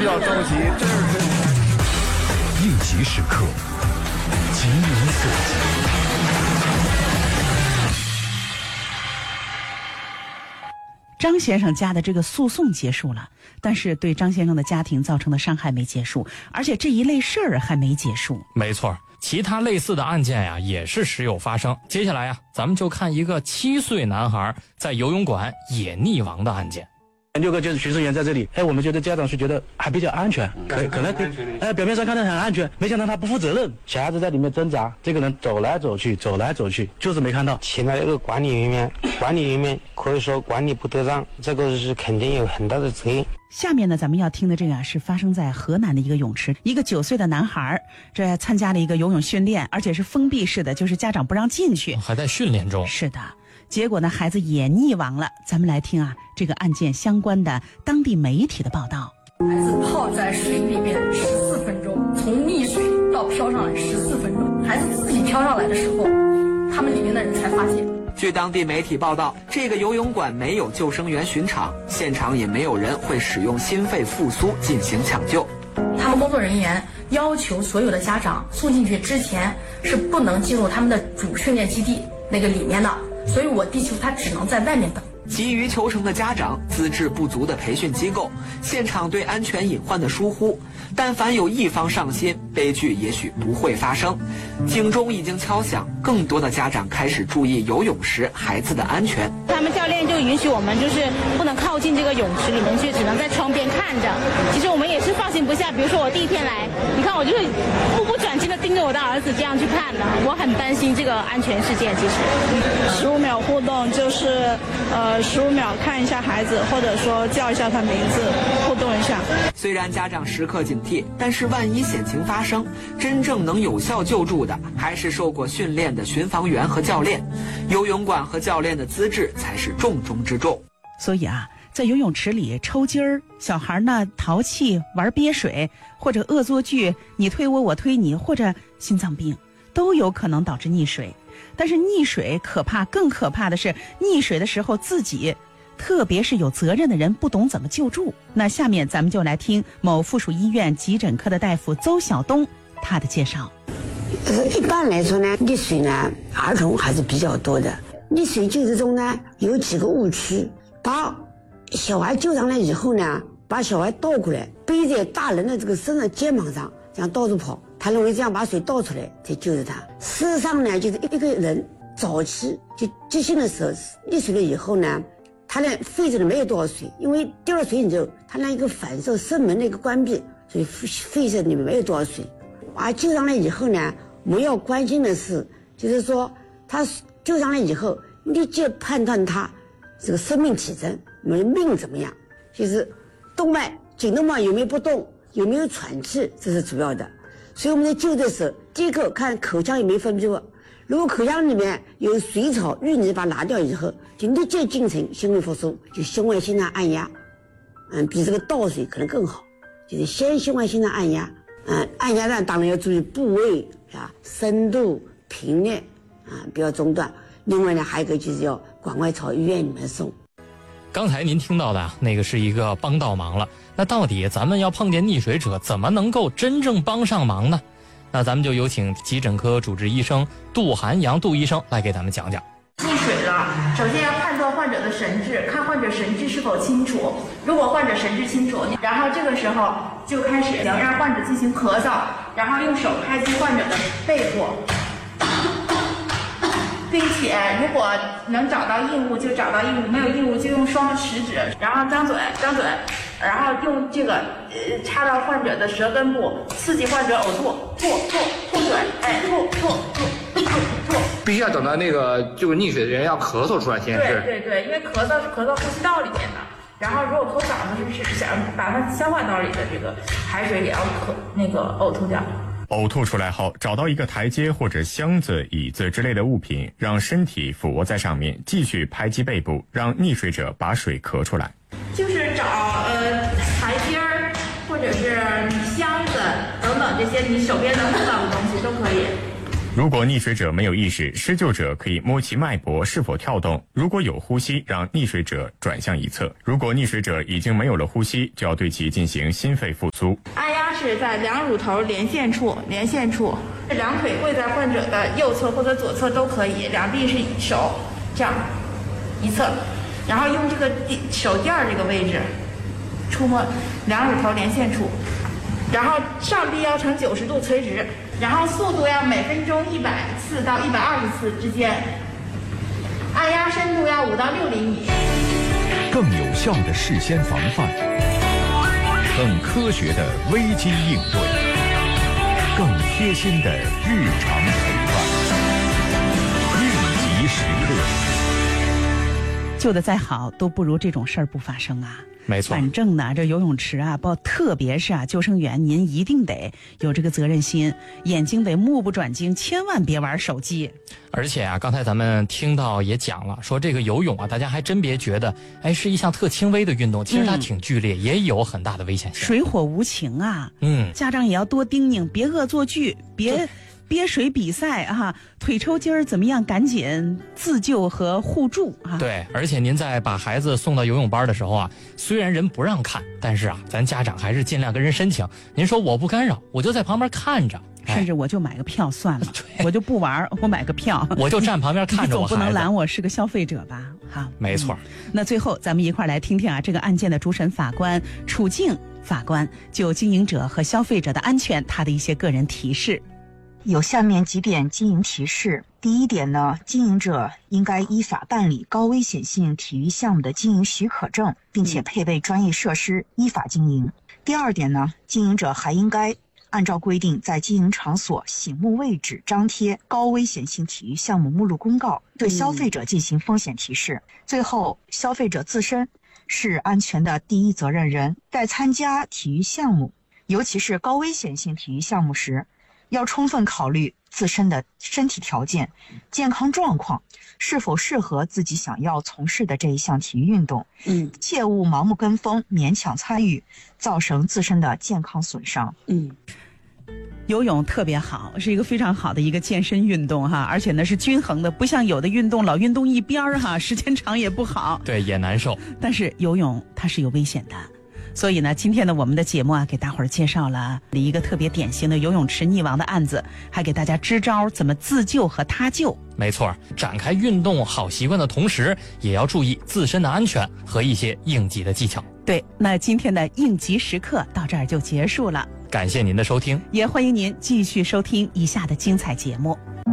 比较着急，这是应急时刻，急民所急。 张先生家的这个诉讼结束了，但是对张先生的家庭造成的伤害没结束，而且这一类事儿还没结束。 没错，其他类似的案件呀，也是时有发生。接下来呀，咱们就看一个7岁男孩在游泳馆也溺亡的案件。 6个就是巡视员在这里，我们觉得家长是觉得还比较安全，可能表面上看得很安全，没想到他不负责任，小孩子在里面挣扎，这个人走来走去，就是没看到。 起码有个管理人员可以说管理不得当，这个是肯定有很大的责任。 下面呢，咱们要听的这个是发生在河南的一个泳池，一个9岁的男孩，这参加了一个游泳训练，而且是封闭式的，就是家长不让进去， 还在训练中。 是的。结果呢，孩子也溺亡了。咱们来听这个案件相关的当地媒体的报道。 孩子泡在水里边14分钟，从溺水到飘上来14分钟。孩子自己飘上来的时候，他们里面的人才发现。 据当地媒体报道，这个游泳馆没有救生员巡场，现场也没有人会使用心肺复苏进行抢救。 他们工作人员要求所有的家长送进去之前是不能进入他们的主训练基地那个里面的。所以我地球他只能在外面等。 急于求成的家长，资质不足的培训机构，现场对安全隐患的疏忽，但凡有一方上心，悲剧也许不会发生。警钟已经敲响，更多的家长开始注意游泳时孩子的安全。 他们教练就允许我们就是不能靠近这个泳池里面去，只能在窗边看着。其实我们也是放心不下，比如说我第一天来，你看我就是目不转睛的盯着我的儿子这样去看的，我很担心这个安全事件。其实 15秒互动就是15秒看一下孩子，或者说叫一下他名字，互动一下。 虽然家长时刻警惕，但是万一险情发生，真正能有效救助的还是受过训练的巡防员和教练。游泳馆和教练的资质才是重中之重。 所以在游泳池里抽筋儿，小孩呢淘气玩憋水，或者恶作剧你推我我推你，或者心脏病，都有可能导致溺水。但是溺水可怕，更可怕的是溺水的时候自己，特别是有责任的人不懂怎么救助。那下面咱们就来听某附属医院急诊科的大夫邹晓东他的介绍。 一般来说呢，溺水呢儿童还是比较多的。溺水救治中呢有几个误区，把小孩救上来以后呢，把小孩倒过来背在大人的这个身上肩膀上，这样到处跑，他认为这样把水倒出来才救治他。事实上呢，就是一个人早期就急性的时候溺水了以后呢，他的肺子里没有多少水，因为掉了水以后，他那一个反射声门那个关闭，所以肺子里面没有多少水。而救上来以后呢，我们要关心的是，就是说他救上来以后，立即判断他这个生命体征，命怎么样，就是动脉、颈动脉有没有不动，有没有喘气，这是主要的。所以我们在救的时候，第一个看口腔有没有分泌物，如果口腔里面有水草、淤泥，把它拿掉以后，就立即进行心肺复苏，就胸外心脏按压，比这个倒水可能更好，就是先胸外心脏按压，按压上当然要注意部位深度、频率不要中断。另外呢，还有一个就是要赶快朝医院里面送。 刚才您听到的那个是一个帮倒忙了，那到底咱们要碰见溺水者，怎么能够真正帮上忙呢？那咱们就有请急诊科主治医生杜涵阳杜医生来给咱们讲讲。 溺水了，首先要判断患者的神志，看患者神志是否清楚。如果患者神志清楚，然后这个时候就开始让患者进行咳嗽，然后用手拍击患者的背部，并且如果能找到异物就找到异物，没有异物就用双食指，然后张嘴，然后用这个插到患者的舌根部，刺激患者呕吐，吐水，吐。 必须要等到那个就是溺水的人要咳嗽出来先是。 对，因为咳嗽是咳嗽呼吸道里面的，然后如果口嗓子是想把它消化道里的这个海水也要呕吐掉。 呕吐出来后，找到一个台阶或者箱子、椅子之类的物品，让身体俯卧在上面，继续拍击背部，让溺水者把水咳出来。 就是找台阶儿，或者是箱子等等这些你手边能碰到的东西都可以。 如果溺水者没有意识，施救者可以摸其脉搏是否跳动，如果有呼吸，让溺水者转向一侧；如果溺水者已经没有了呼吸，就要对其进行心肺复苏。 按压是在两乳头连线处，两腿跪在患者的右侧或者左侧都可以，两臂是手这样一侧，然后用这个手垫这个位置触摸两乳头连线处，然后上臂要呈90度垂直，然后速度要每分钟100次到120次之间，按压深度要5到6厘米。 更有效的事先防范，更科学的危机应对，更贴心的日常陪伴。应急时刻， 救得再好都不如这种事儿不发生啊。 没错， 反正呢，这游泳池啊，特别是啊，救生员您一定得有这个责任心，眼睛得目不转睛，千万别玩手机。 而且啊，刚才咱们听到也讲了，说这个游泳啊，大家还真别觉得，是一项特轻微的运动，其实它挺剧烈，也有很大的危险性。 水火无情啊，家长也要多叮咛，别恶作剧，别憋水比赛啊，腿抽筋儿怎么样？赶紧自救和互助啊！ 对，而且您在把孩子送到游泳班的时候啊，虽然人不让看，但是啊，咱家长还是尽量跟人申请。您说我不干扰，我就在旁边看着， 甚至我就买个票算了，我就不玩，我买个票， 我就站旁边看着我孩子。 你总不能拦我是个消费者吧？哈， 没错。 那最后咱们一块来听听啊，这个案件的主审法官楚静法官就经营者和消费者的安全，他的一些个人提示。 有下面几点经营提示。第一点呢，经营者应该依法办理高危险性体育项目的经营许可证，并且配备专业设施，依法经营。第二点呢，经营者还应该按照规定在经营场所醒目位置张贴高危险性体育项目目录公告，对消费者进行风险提示。最后，消费者自身是安全的第一责任人，在参加体育项目，尤其是高危险性体育项目时，要充分考虑自身的身体条件、健康状况，是否适合自己想要从事的这一项体育运动。切勿盲目跟风、勉强参与，造成自身的健康损伤。 游泳特别好，是一个非常好的一个健身运动哈，而且呢是均衡的，不像有的运动老运动一边儿哈，时间长也不好， 对，也难受。 但是游泳它是有危险的。所以呢，今天呢，我们的节目啊，给大伙儿介绍了一个特别典型的游泳池溺亡的案子，还给大家支招怎么自救和他救。 没错，展开运动好习惯的同时，也要注意自身的安全和一些应急的技巧。 对，那今天的应急时刻到这儿就结束了， 感谢您的收听， 也欢迎您继续收听以下的精彩节目。